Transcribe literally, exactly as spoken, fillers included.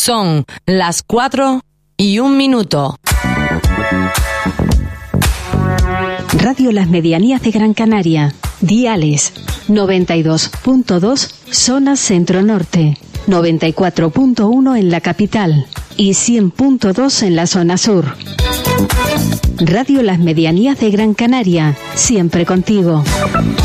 Son las cuatro y un minuto. Radio Las Medianías de Gran Canaria. Diales noventa y dos punto dos zona centro-norte, noventa y cuatro punto uno en la capital y cien punto dos en la zona sur. Radio Las Medianías de Gran Canaria, siempre contigo.